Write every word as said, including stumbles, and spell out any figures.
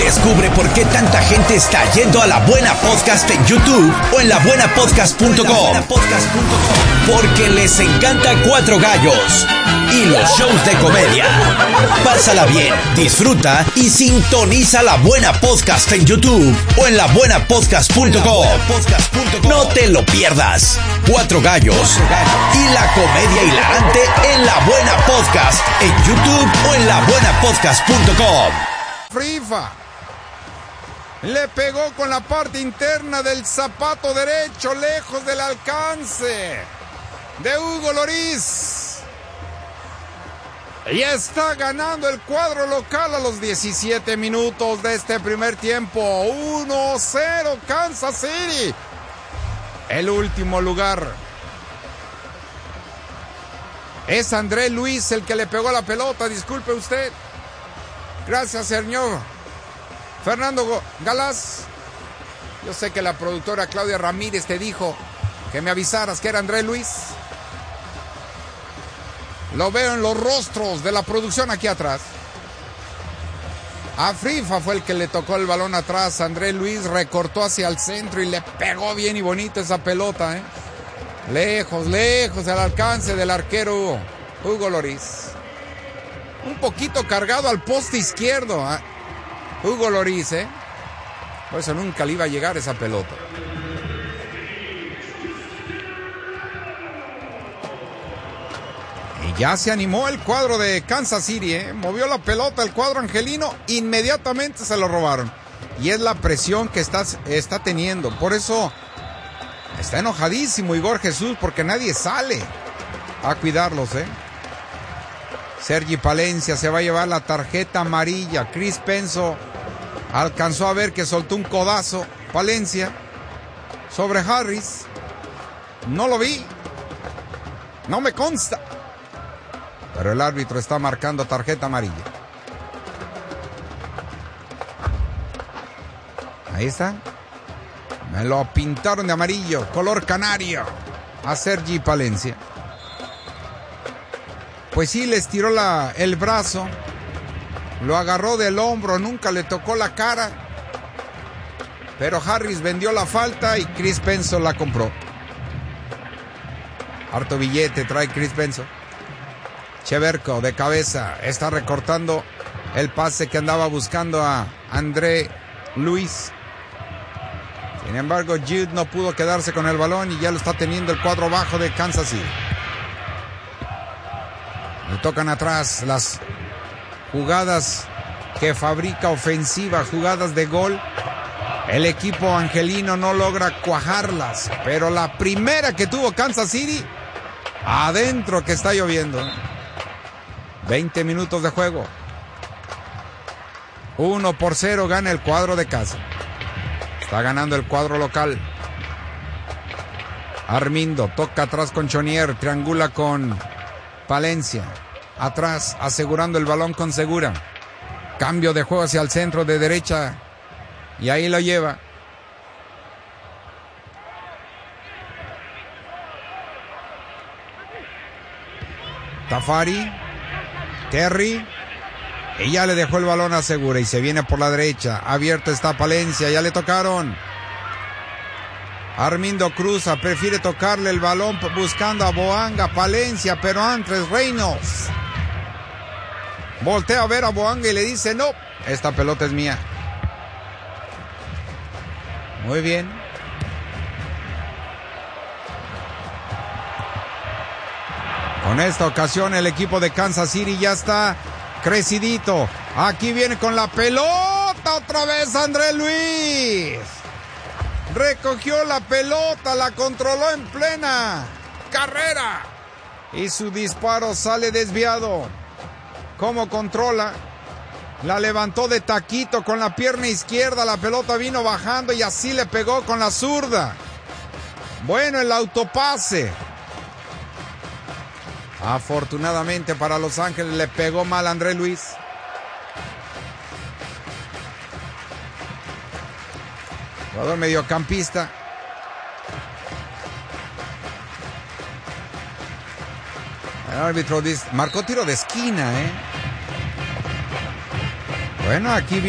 Descubre por qué tanta gente está yendo a La Buena Podcast en YouTube o en la buena podcast punto com. Porque les encanta Cuatro Gallos y los shows de comedia. Pásala bien, disfruta y sintoniza La Buena Podcast en YouTube o en la buena podcast punto com. No te lo pierdas. Cuatro Gallos y la comedia hilarante en La Buena Podcast en YouTube o en la buena podcast punto com. Frifa le pegó con la parte interna del zapato derecho, lejos del alcance de Hugo Lloris. Y está ganando el cuadro local a los diecisiete minutos de este primer tiempo. uno cero Kansas City. El último lugar. Es André Luis el que le pegó la pelota. Disculpe usted. Gracias, señor Fernando Galás. Yo sé que la productora Claudia Ramírez te dijo que me avisaras que era André Luis. Lo veo en los rostros de la producción aquí atrás. A Frifa fue el que le tocó el balón atrás. André Luis recortó hacia el centro y le pegó bien y bonito esa pelota, ¿eh? Lejos, lejos del alcance del arquero Hugo, Hugo Lloris. Un poquito cargado al poste izquierdo, ¿eh? Hugo Lloris, ¿eh? Por eso nunca le iba a llegar esa pelota. Y ya se animó el cuadro de Kansas City, ¿eh? Movió la pelota el cuadro angelino, inmediatamente se lo robaron. Y es la presión que está, está teniendo. Por eso está enojadísimo Igor Jesús, porque nadie sale a cuidarlos, ¿eh? Sergi Palencia se va a llevar la tarjeta amarilla. Chris Penso alcanzó a ver que soltó un codazo Palencia sobre Harris. No lo vi, no me consta, pero el árbitro está marcando tarjeta amarilla. Ahí está. Me lo pintaron de amarillo, color canario, a Sergi Palencia. Pues sí, le estiró la, el brazo, lo agarró del hombro, nunca le tocó la cara. Pero Harris vendió la falta y Chris Penso la compró. Harto billete trae Chris Penso. Cheverko de cabeza está recortando el pase que andaba buscando a André Luis. Sin embargo, Jude no pudo quedarse con el balón y ya lo está teniendo el cuadro bajo de Kansas City. Le tocan atrás las jugadas que fabrica ofensiva, jugadas de gol. El equipo angelino no logra cuajarlas, pero la primera que tuvo Kansas City, adentro que está lloviendo. veinte minutos de juego. uno por cero gana el cuadro de casa. Está ganando el cuadro local. Armindo toca atrás con Chonier, triangula con Palencia. Atrás, asegurando el balón con Segura. Cambio de juego hacia el centro de derecha. Y ahí lo lleva. Tafari. Terry. Y ya le dejó el balón a Segura y se viene por la derecha. Abierto está Palencia, ya le tocaron. Armindo cruza, prefiere tocarle el balón buscando a Boanga, Palencia, pero antes Reynolds. Voltea a ver a Boanga y le dice, no, esta pelota es mía. Muy bien. Con esta ocasión el equipo de Kansas City ya está crecidito. Aquí viene con la pelota otra vez André Luis. Recogió la pelota, la controló en plena carrera. Y su disparo sale desviado. ¿Cómo controla? La levantó de taquito con la pierna izquierda. La pelota vino bajando y así le pegó con la zurda. Bueno, el autopase. Afortunadamente para Los Ángeles le pegó mal a André Luis. Jugador mediocampista. El árbitro dice, marcó tiro de esquina, ¿eh? Bueno, aquí